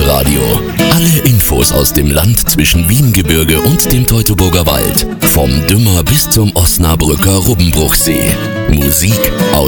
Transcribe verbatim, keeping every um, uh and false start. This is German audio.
Elbe-Radio. Alle Infos aus dem Land zwischen Wiengebirge und dem Teutoburger Wald. Vom Dümmer bis zum Osnabrücker Rubbenbruchsee. Musik aus